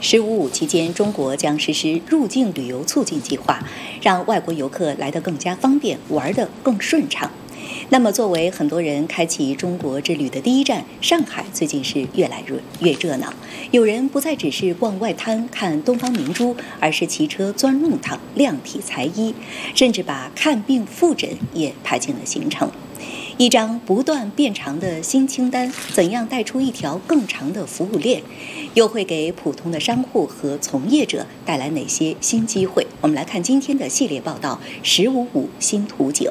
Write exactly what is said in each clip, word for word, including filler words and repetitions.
十五五期间，中国将实施入境旅游促进计划，让外国游客来得更加方便，玩得更顺畅。那么，作为很多人开启中国之旅的第一站，上海最近是越来越越热闹。有人不再只是逛外滩看东方明珠，而是骑车钻弄堂、量体裁衣，甚至把看病复诊也排进了行程。一张不断变长的新清单，怎样带出一条更长的服务链？又会给普通的商户和从业者带来哪些新机会？我们来看今天的系列报道：十五五新图景。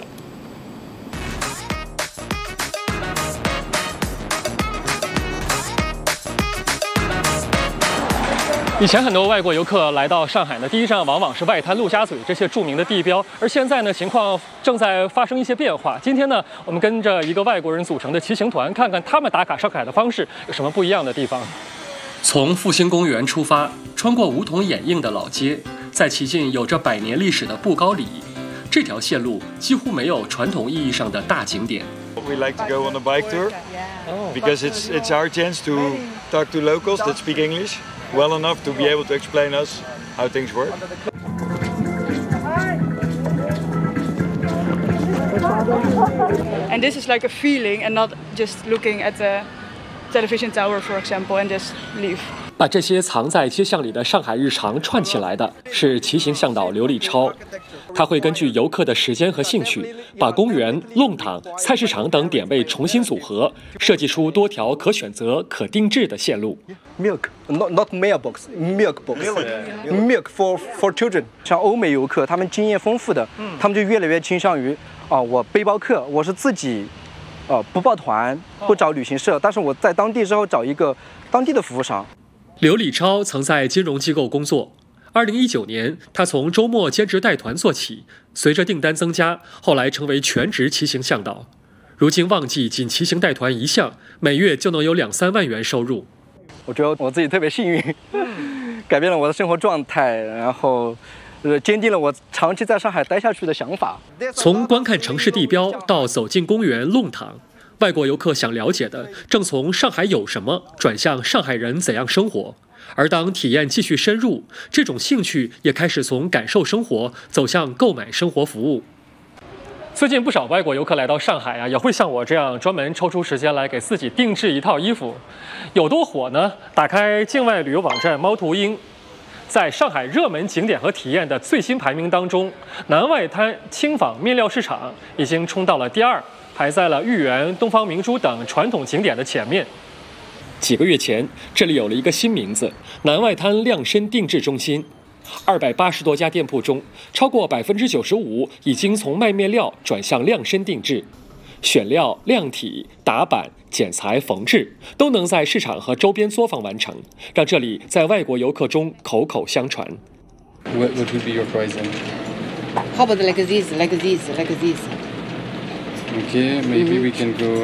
以前很多外国游客来到上海呢，第一站往往是外滩、陆家嘴这些著名的地标，而现在呢，情况正在发生一些变化。今天呢，我们跟着一个外国人组成的骑行团，看看他们打卡上海的方式有什么不一样的地方。从复兴公园出发，穿过梧桐掩映的老街，再骑进有着百年历史的步高里。这条线路几乎没有传统意义上的大景点。 We like to go on a bike tour because it's it's our chance to talk to locals that speak English well enough to be able to explain us how things work. And this is like a feeling and not just looking at the television tower, for example, and just leave. 把这些藏在街巷里的上海日常串起来的是骑行向导刘立超，他会根据游客的时间和兴趣，把公园、弄堂、菜市场等点位重新组合，设计出多条可选择、可定制的线路。 Milk, not not mailbox, milk box, milk for for children. 像欧美游客，他们经验丰富的，他们就越来越倾向于啊，我背包客，我是自己，呃，不报团，不找旅行社，但是我在当地之后找一个当地的服务商。 刘立超曾在金融机构工作。二零一九年，他从周末兼职带团做起，随着订单增加，后来成为全职骑行向导。如今旺季仅骑行带团一项，每月就能有两三万元收入。 我觉得我自己特别幸运，改变了我的生活状态，然后，呃，坚定了我长期在上海待下去的想法。 从观看城市地标到走进公园、弄堂。外国游客想了解的，正从上海有什么转向上海人怎样生活。而当体验继续深入，这种兴趣也开始从感受生活走向购买生活服务。最近不少外国游客来到上海啊，也会像我这样专门抽出时间来给自己定制一套衣服。有多火呢？打开境外旅游网站猫头鹰，在上海热门景点和体验的最新排名当中，南外滩轻纺面料市场已经冲到了第二。排在了豫园、东方明珠等传统景点的前面。几个月前，这里有了一个新名字——南外滩量身定制中心。二百八十多家店铺中，超过百分之九十五已经从卖面料转向量身定制，选料、量体、打版、剪裁、缝制都能在市场和周边作坊完成，让这里在外国游客中口口相传。 What would be your price then? How about like this, like this, like this?Okay, maybe we can go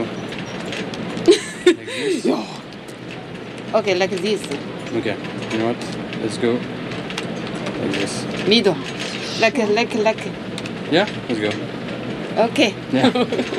like this. Okay, like this. Okay, you know what? Let's go like this. Middle. Like, like, like. Yeah, let's go. Okay. Yeah.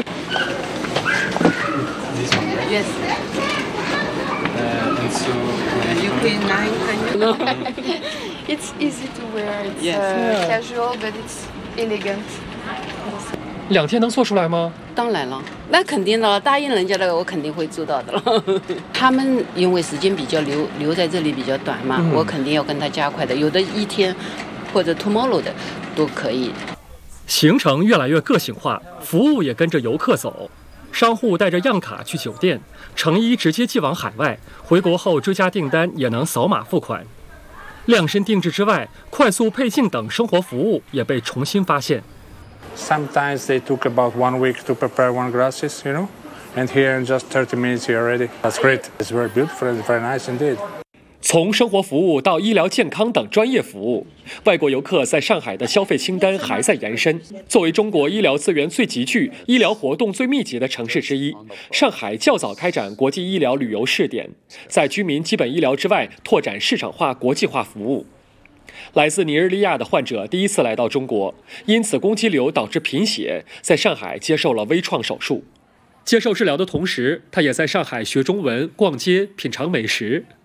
This one, right? Yes. Uh, and so... Uh, you pay nine hundred. No. It's easy to wear. It's yes. uh, casual, but it's elegant. 两天能做出来吗？ 当然了，那肯定的了，答应人家的我肯定会做到的了。他们因为时间比较留留在这里比较短嘛，嗯、我肯定要跟他加快的，有的一天或者 tomorrow 的都可以。 行程越来越个性化，服务也跟着游客走。商户带着样卡去酒店，成衣直接寄往海外，回国后追加订单也能扫码付款。量身定制之外，快速配镜等生活服务也被重新发现。 Sometimes they took about one week to prepare one glasses, you know, and here in just thirty minutes you're ready. That's great. It's very beautiful and very nice indeed. 从生活服务到医疗健康等专业服务，外国游客在上海的消费清单还在延伸。作为中国医疗资源最集聚、医疗活动最密集的城市之一，上海较早开展国际医疗旅游试点，在居民基本医疗之外拓展市场化、国际化服务。来自尼日利亚的患者第一次来到中国，因子宫肌瘤导致贫血，在上海接受了微创手术。接受治疗的同时，他也在上海学中文、逛街、品尝美食。